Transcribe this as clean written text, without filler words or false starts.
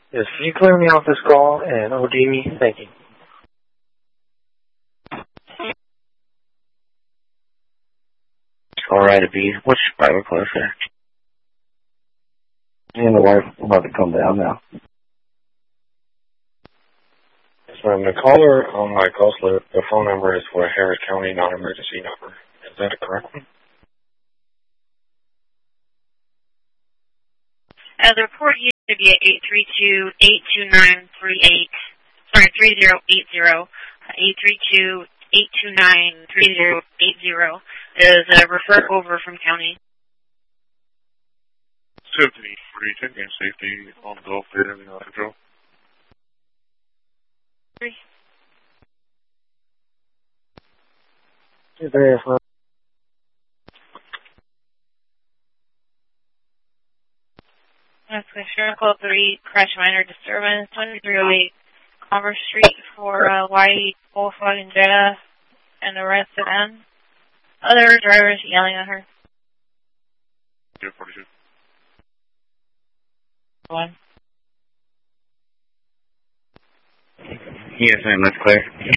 Yes, can you clear me off this call and OD me? Thank you. Alright, B. What's your private pleasure? Me and the wife are about to come down now. Yes, ma'am. The caller on my call slip, the phone number is for Harris County non-emergency number. Is that a correct one? The report used to be at 832-829-38, sorry, 3080. 832-829-3080 is a refer over from county. Safety, region and safety on the update and the control. Yes, ma'am. That's Circle 3, crash minor disturbance, 2308 Commerce Street for white Volkswagen Jetta and the red sedan. Other drivers yelling at her. Yeah, 42. One. Yes, ma'am, that's clear.